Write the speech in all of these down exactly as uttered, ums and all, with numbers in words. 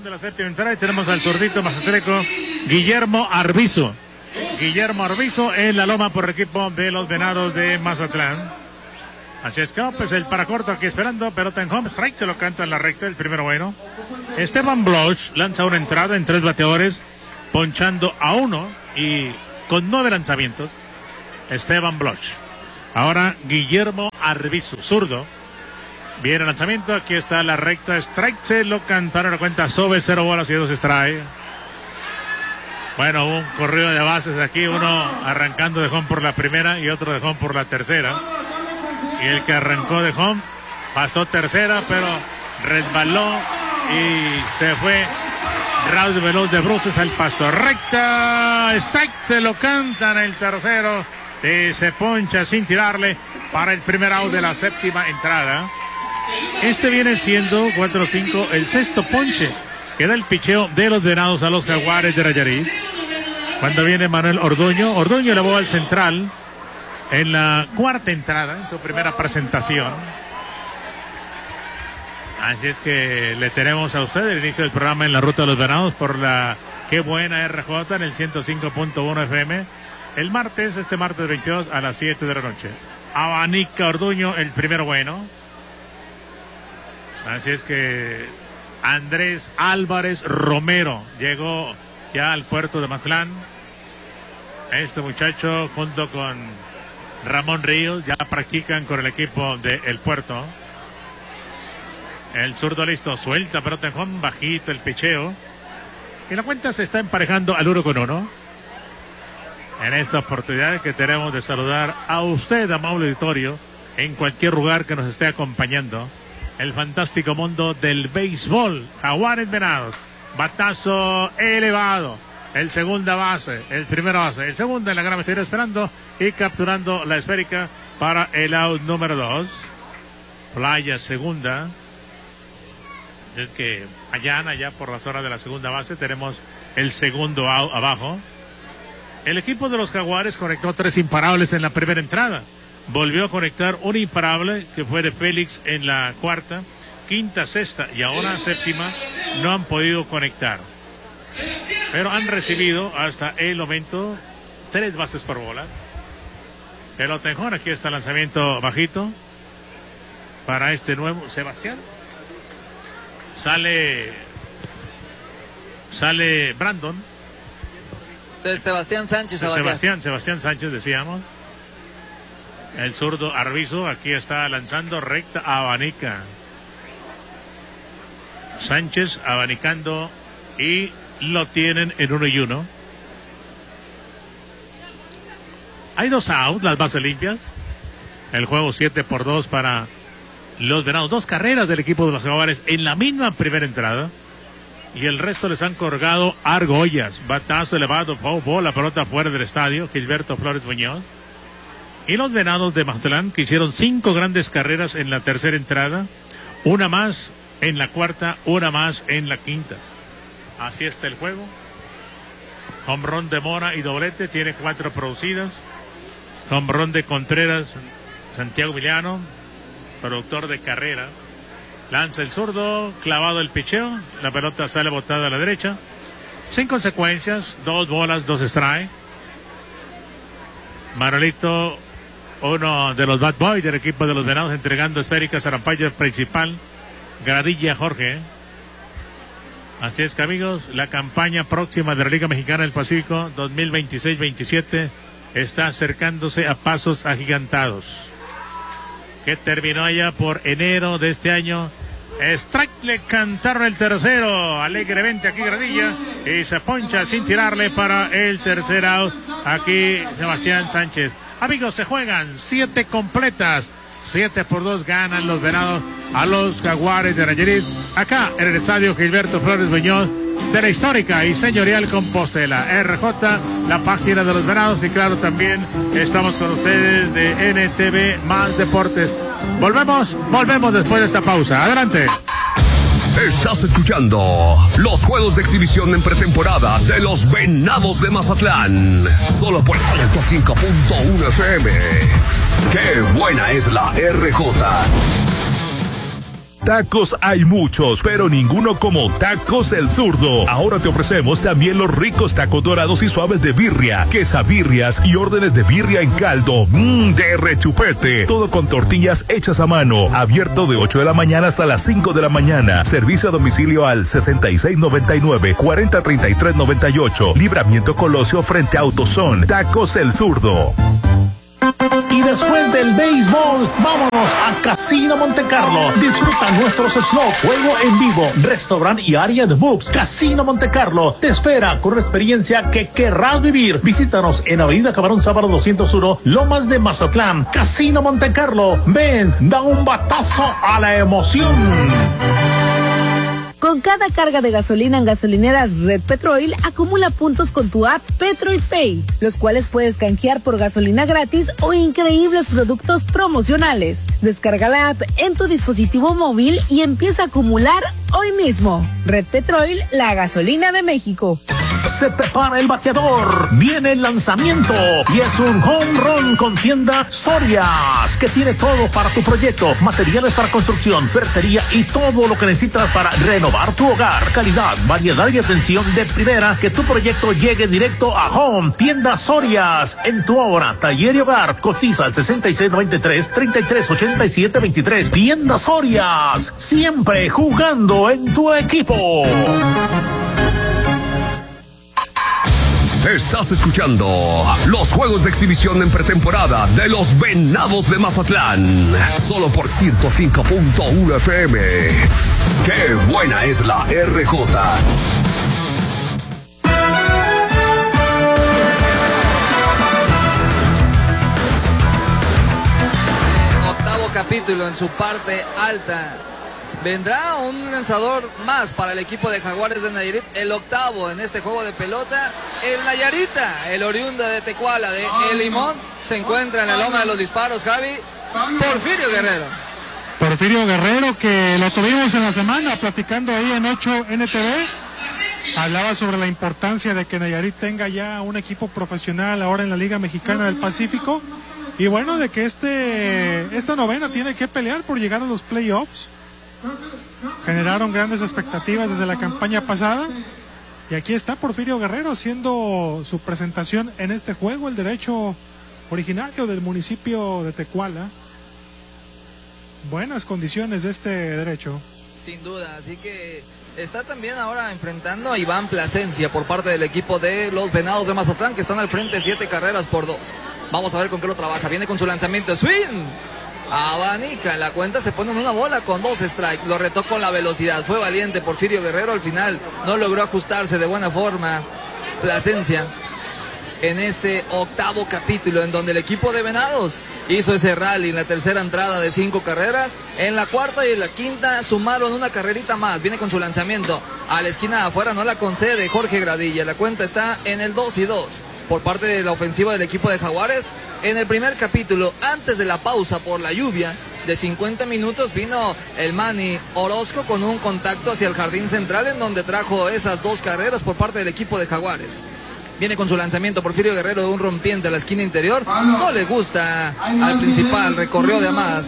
de la séptima entrada y tenemos al zurdito mazatleco Guillermo Arbizu. Guillermo Arbizu en la loma por el equipo de los Venados de Mazatlán. Así es que pues el paracorto aquí esperando, pelota en home, strike, se lo canta en la recta, el primero bueno. Esteban Bloch lanza una entrada en tres bateadores, ponchando a uno y con nueve lanzamientos. Esteban Bloch. Ahora Guillermo Arbizu, zurdo. Viene el lanzamiento, aquí está la recta, strike, se lo cantaron a cuenta, sobre cero bolas y dos strike. Bueno, un corrido de bases aquí, uno arrancando de home por la primera y otro de home por la tercera. Y el que arrancó de home pasó tercera, pero resbaló y se fue. Raúl Veloz de Bruces al pasto. Recta, strike, se lo cantan el tercero y se poncha sin tirarle para el primer out de la séptima entrada. Este viene siendo cuatro cinco el sexto ponche que da el picheo de los Venados a los Jaguares de Nayarit. Cuando viene Manuel Orduño, Orduño elevó al central en la cuarta entrada, en su primera presentación. Así es que le tenemos a usted el inicio del programa en la Ruta de los Venados por la Qué Buena R J en el ciento cinco punto uno F M. El martes, este martes veintidós a las siete de la noche. Abanica Orduño, el primero bueno. Así es que Andrés Álvarez Romero llegó ya al puerto de Mazatlán. Este muchacho junto con Ramón Ríos ya practican con el equipo de El Puerto. El zurdo listo, suelta, pero en home, bajito el picheo. Y la cuenta se está emparejando al uno con uno. En esta oportunidad que tenemos de saludar a usted, amable auditorio, en cualquier lugar que nos esté acompañando. El fantástico mundo del béisbol. Jaguares Venados. Batazo elevado. El segunda base, el primera base, el segundo en la gran serie esperando y capturando la esférica para el out número dos. Playa segunda. Es que allá, allá por la zona de la segunda base tenemos el segundo out abajo. El equipo de los Jaguares conectó tres imparables en la primera entrada. Volvió a conectar un imparable que fue de Félix en la cuarta, quinta, sexta y ahora séptima. No han podido conectar. Pero han recibido hasta el momento tres bases por bola. Pelota en home, aquí está el lanzamiento bajito para este nuevo Sebastián. Sale Sale Brandon. Del Sebastián Sánchez. Sebastián. Sebastián, Sebastián Sánchez decíamos. El zurdo Arbizu, aquí está lanzando recta, abanica. Sánchez abanicando y lo tienen en uno y uno. Hay dos outs, las bases limpias. El juego siete por dos para los Venados. Dos carreras del equipo de los Jaguares en la misma primera entrada. Y el resto les han colgado argollas. Batazo elevado, foul ball, la pelota fuera del estadio. Gilberto Flores Muñoz. Y los Venados de Mazatlán, que hicieron cinco grandes carreras en la tercera entrada. Una más en la cuarta, una más en la quinta. Así está el juego. Home run de Mora y doblete, tiene cuatro producidas. Home run de Contreras, Santiago Emiliano, productor de carrera. Lanza el zurdo, clavado el picheo, la pelota sale botada a la derecha. Sin consecuencias, dos bolas, dos strike. Manolito, uno de los bad boys del equipo de los Venados, entregando esféricas a rampalla principal. Gradilla Jorge. Así es que amigos, la campaña próxima de la Liga Mexicana del Pacífico dos mil veintiséis veintisiete está acercándose a pasos agigantados. Que terminó allá por enero de este año. Strike, le cantaron el tercero. Alegremente aquí Gradilla. Y se poncha sin tirarle para el tercer out. Aquí Sebastián Sánchez. Amigos, se juegan siete completas. Siete por dos ganan los Venados a los Jaguares de Nayarit. Acá en el estadio Gilberto Flores Muñoz de la histórica y señorial Compostela. R J, la página de los Venados. Y claro, también estamos con ustedes de N T V Más Deportes. Volvemos, volvemos después de esta pausa. Adelante. Estás escuchando los juegos de exhibición en pretemporada de los Venados de Mazatlán. Solo por ciento cinco punto uno F M. ¡Qué buena es la R J! Tacos hay muchos, pero ninguno como Tacos El Zurdo. Ahora te ofrecemos también los ricos tacos dorados y suaves de birria, quesabirrias y órdenes de birria en caldo. Mmm, de rechupete. Todo con tortillas hechas a mano. Abierto de ocho de la mañana hasta las cinco de la mañana. Servicio a domicilio al sesenta y seis noventa y nueve, cuarenta treinta y tres noventa y ocho. Libramiento Colosio frente a AutoZone. Tacos El Zurdo. Y después del béisbol, vámonos a Casino Monte Carlo. Disfruta nuestros slots, juego en vivo, restaurante y área de boobs. Casino Monte Carlo te espera con una experiencia que querrás vivir. Visítanos en Avenida Camarón Sábado doscientos uno, Lomas de Mazatlán. Casino Monte Carlo, ven, da un batazo a la emoción. Con cada carga de gasolina en gasolineras Red Petrol, acumula puntos con tu app Petrol Pay, los cuales puedes canjear por gasolina gratis o increíbles productos promocionales. Descarga la app en tu dispositivo móvil y empieza a acumular hoy mismo. Red Petrol, la gasolina de México. Se prepara el bateador, viene el lanzamiento y es un home run con tienda Sorias, que tiene todo para tu proyecto, materiales para construcción, ferretería y todo lo que necesitas para renovar tu hogar. Calidad, variedad y atención de primera, que tu proyecto llegue directo a home. Tienda Sorias, en tu obra, taller y hogar. Cotiza al sesenta y seis noventa y tres, treinta y tres ochenta y siete veintitrés. Tienda Sorias, siempre jugando en tu equipo. Estás escuchando los juegos de exhibición en pretemporada de los Venados de Mazatlán. Solo por ciento cinco punto uno F M. ¡Qué buena es la R J! Octavo capítulo en su parte alta. Vendrá un lanzador más para el equipo de Jaguares de Nayarit, el octavo en este juego de pelota. El Nayarita, el oriundo de Tecuala, de El Limón, se encuentra en la loma de los disparos, Javi. Porfirio Guerrero. Porfirio Guerrero, que lo tuvimos en la semana platicando ahí en ocho N T V. Hablaba sobre la importancia de que Nayarit tenga ya un equipo profesional ahora en la Liga Mexicana del Pacífico. Y bueno, de que este esta novena tiene que pelear por llegar a los playoffs. Generaron grandes expectativas desde la campaña pasada y aquí está Porfirio Guerrero haciendo su presentación en este juego, el derecho originario del municipio de Tecuala. Buenas condiciones de este derecho. Sin duda, así que está también ahora enfrentando a Iván Plasencia por parte del equipo de los Venados de Mazatlán, que están al frente siete carreras por dos. Vamos a ver con qué lo trabaja. Viene con su lanzamiento, swing. Abanica, la cuenta se pone en una bola con dos strikes, lo retó con la velocidad, fue valiente Porfirio Guerrero, al final no logró ajustarse de buena forma Plasencia en este octavo capítulo, en donde el equipo de Venados hizo ese rally en la tercera entrada de cinco carreras, en la cuarta y en la quinta sumaron una carrerita más. Viene con su lanzamiento a la esquina de afuera, no la concede Jorge Gradilla, la cuenta está en el dos y dos por parte de la ofensiva del equipo de Jaguares. En el primer capítulo, antes de la pausa por la lluvia de cincuenta minutos, vino el Manny Orozco con un contacto hacia el jardín central, en donde trajo esas dos carreras por parte del equipo de Jaguares. Viene con su lanzamiento Porfirio Guerrero de un rompiente a la esquina interior. No le gusta al principal, recorrió de más.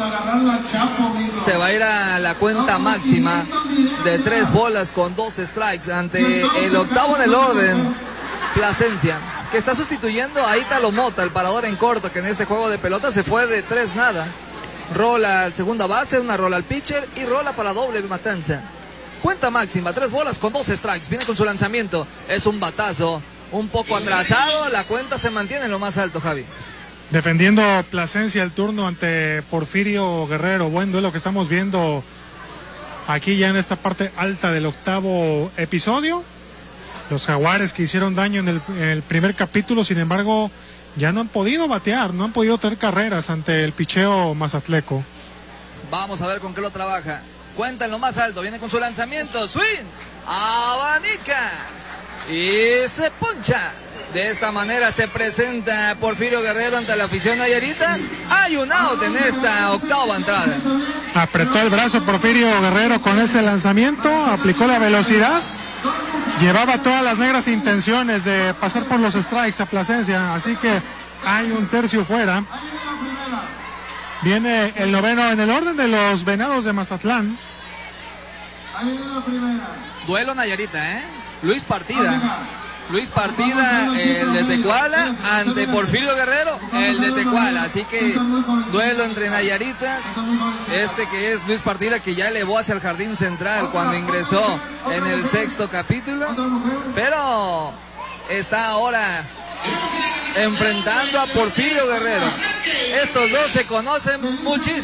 Se va a ir a la cuenta máxima de tres bolas con dos strikes ante el octavo en el orden, Plasencia, que está sustituyendo a Ítalo Mota, el parador en corto, que en este juego de pelota se fue de tres nada. Rola al segunda base, una rola al pitcher y rola para doble matanza. Cuenta máxima, tres bolas con dos strikes. Viene con su lanzamiento, es un batazo un poco atrasado, la cuenta se mantiene en lo más alto, Javi. Defendiendo Plasencia el turno ante Porfirio Guerrero. Buen duelo que estamos viendo aquí ya en esta parte alta del octavo episodio. Los Jaguares que hicieron daño en el, en el primer capítulo, sin embargo, ya no han podido batear, no han podido tener carreras ante el picheo mazatleco. Vamos a ver con qué lo trabaja. Cuenta en lo más alto, viene con su lanzamiento, swing, abanica y se poncha. De esta manera se presenta Porfirio Guerrero ante la afición nayarita. Hay un out en esta octava entrada. Apretó el brazo Porfirio Guerrero con ese lanzamiento, aplicó la velocidad. Llevaba todas las negras intenciones de pasar por los strikes a Plasencia, así que hay un tercio fuera. Viene el noveno en el orden de los Venados de Mazatlán. Duelo Nayarita, ¿eh? Luis Partida. Luis Partida, el de Tecuala, ante Porfirio Guerrero, el de Tecuala. Así que duelo entre Nayaritas. Este que es Luis Partida, que ya elevó hacia el jardín central cuando ingresó en el sexto capítulo. Pero está ahora enfrentando a Porfirio Guerrero. Estos dos se conocen muchísimo.